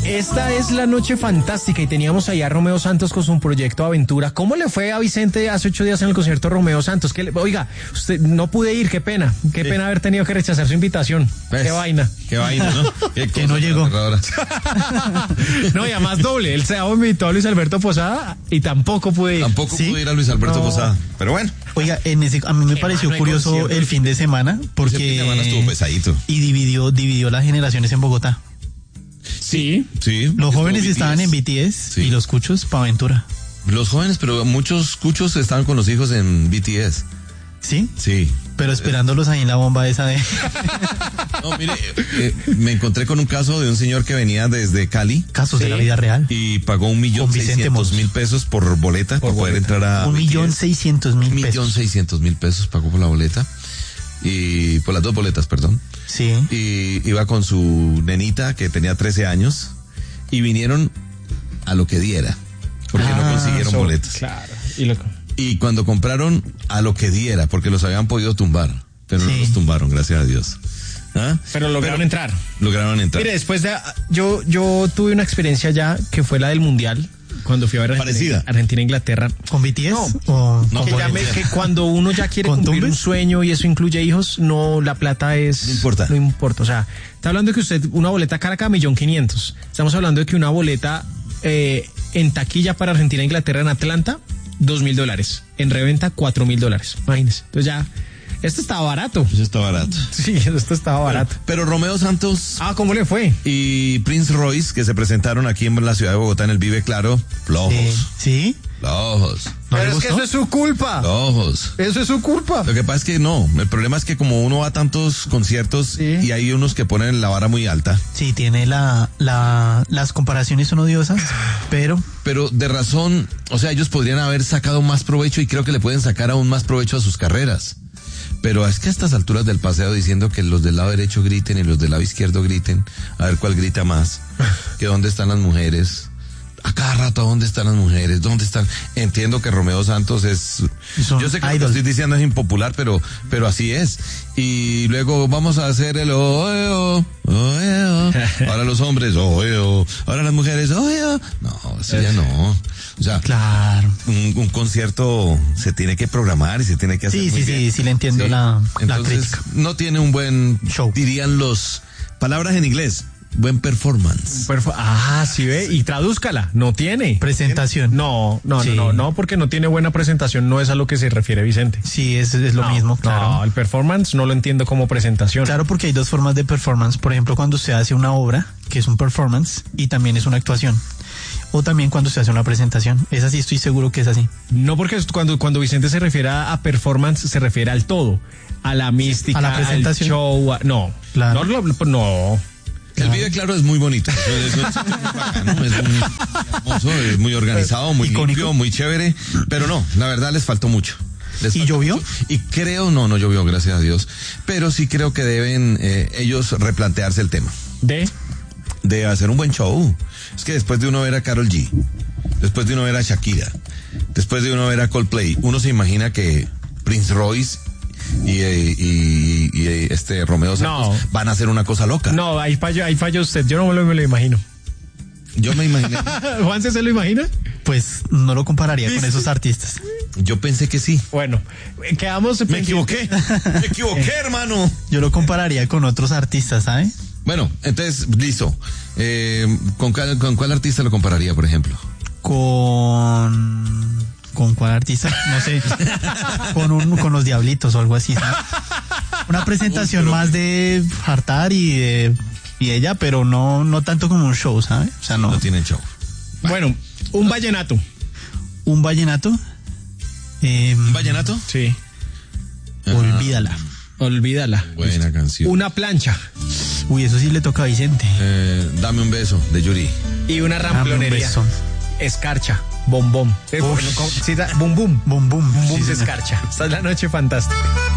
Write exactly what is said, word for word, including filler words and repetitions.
Esta es la noche fantástica y teníamos allá a Romeo Santos con su proyecto Aventura. ¿Cómo le fue a Vicente hace ocho días en el concierto Romeo Santos? ¿Qué le, oiga, usted no pude ir, qué pena, qué sí. pena haber tenido que rechazar su invitación. ¿Ves? Qué vaina. Qué vaina, ¿no? Qué que no llegó. No, y además doble. Él se invitó a Luis Alberto Posada y tampoco pude ir. Tampoco ¿Sí? pude ir a Luis Alberto no. Posada. Pero bueno. Oiga, en ese, a mí me pareció curioso el fin de semana porque ese fin de semana estuvo pesadito. Y dividió, dividió las generaciones en Bogotá. Sí, sí. Los jóvenes estaban en B T S sí. y los cuchos pa' Aventura. Los jóvenes, pero muchos cuchos estaban con los hijos en B T S. ¿Sí? Sí. Pero esperándolos ahí en la bomba esa de... No, mire, eh, me encontré con un caso de un señor que venía desde Cali. Casos sí. de la vida real. Y pagó un millón seiscientos mil pesos por boleta, por poder entrar a... Un millón seiscientos mil pesos. Un millón seiscientos mil pesos pagó por la boleta. Y por las dos boletas, perdón. Sí. Y iba con su nenita que tenía trece años y vinieron a lo que diera, porque ah, no consiguieron so, boletas. Claro. Y, lo... y cuando compraron a lo que diera, porque los habían podido tumbar, pero sí. no los tumbaron, gracias a Dios. ¿Ah? Pero lograron pero, entrar. Lograron entrar. Mire, después de yo yo tuve una experiencia ya que fue la del Mundial. Cuando fui a ver Argentina, Argentina Inglaterra. ¿Con B T S? No, o no que, ya me, que cuando uno ya quiere cumplir tumbes? un sueño y eso incluye hijos, no, la plata es... No importa. No importa, o sea, está hablando de que usted, una boleta cara cada millón quinientos. Estamos hablando de que una boleta eh, en taquilla para Argentina Inglaterra en Atlanta, dos mil dólares. En reventa, cuatro mil dólares. Imagínese. Entonces ya... Esto estaba barato. Eso está barato. Sí, esto estaba barato. Pero, pero Romeo Santos. Ah, ¿cómo le fue? Y Prince Royce, que se presentaron aquí en la ciudad de Bogotá en el Vive Claro, flojos. ¿Sí? Flojos. ¿No pero es que eso es su culpa. Flojos. Eso es su culpa. Lo que pasa es que no. El problema es que como uno va a tantos conciertos sí. y hay unos que ponen la vara muy alta. Sí, tiene la, la, las comparaciones son odiosas, pero. Pero de razón, o sea, ellos podrían haber sacado más provecho y creo que le pueden sacar aún más provecho a sus carreras. Pero es que a estas alturas del paseo diciendo que los del lado derecho griten y los del lado izquierdo griten, a ver cuál grita más, que dónde están las mujeres, a cada rato dónde están las mujeres, dónde están, entiendo que Romeo Santos es, Son yo sé que idol. Lo que estoy diciendo es impopular, pero, pero así es, y luego vamos a hacer el oeo, oeo, ahora los hombres, oeo, ahora las mujeres, oeo, no, eso ya no. O sea, claro. un, un concierto se tiene que programar y se tiene que hacer sí, muy sí, bien. Sí, sí, le entiendo sí. La, Entonces, la crítica. No tiene un buen show. Dirían los palabras en inglés, buen performance. Perfo- ah, sí ve, y tradúzcala, no tiene. Presentación. No, no, sí. no, no, no, porque no tiene buena presentación, no es a lo que se refiere Vicente. Sí, es, es lo no, mismo, claro. No, el performance no lo entiendo como presentación. Claro, porque hay dos formas de performance. Por ejemplo, cuando se hace una obra, que es un performance, y también es una actuación. O también cuando se hace una presentación. Esa sí estoy seguro que es así. No, porque cuando, cuando Vicente se refiere a performance, se refiere al todo. A la mística, a la presentación. Al show. A, no, claro. no, no. no. El Claro. Vive Claro es muy bonito. Es, es, es, bacano, es muy hermoso, es muy organizado, muy icónico, limpio, muy chévere. Pero no, la verdad les faltó mucho. Les ¿Y faltó llovió? Mucho. Y creo, no, no llovió, gracias a Dios. Pero sí creo que deben eh, ellos replantearse el tema. ¿De? De hacer un buen show. Es que después de uno ver a Karol G, después de uno ver a Shakira, después de uno ver a Coldplay, uno se imagina que Prince Royce y, y, y, y este Romeo Santos no. van a hacer una cosa loca. No, ahí falla, ahí falla usted, yo no me lo, me lo imagino. Yo me imaginé. ¿Juan se lo imagina? Pues no lo compararía con esos artistas. Yo pensé que sí. Bueno, quedamos... Me equivoqué, me equivoqué, hermano. Yo lo compararía con otros artistas, ¿sabe? Bueno, entonces, listo. Eh, ¿con, cuál, ¿Con cuál artista lo compararía, por ejemplo? Con... ¿Con cuál artista? No sé. con un, con los Diablitos o algo así, ¿sabes? Una presentación Uy, más de hartar y de... Y ella, pero no, no tanto como un show, ¿sabes? O sea, no. No tienen show. Bueno, un vallenato. ¿Un vallenato? Eh, ¿Un vallenato? Sí. Ah, olvídala. Olvídala. Buena canción. Una plancha. Uy, eso sí le toca a Vicente. Eh, dame un beso, de Yuri. Y una ramplonería. Dame un beso. Escarcha. Bom, bom. Eh, bueno, sí, bum, bum. Bum, bum. Bum, bum Sí, se escarcha. Esta es la noche fantástica.